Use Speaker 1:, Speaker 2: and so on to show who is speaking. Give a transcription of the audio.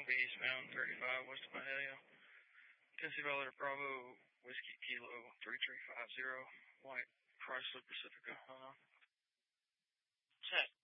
Speaker 1: Gonna be eastbound 35 west of Mahalia. Tennessee Valley to Bravo, Whiskey Kilo 3350, White Chrysler Pacifica.
Speaker 2: Check.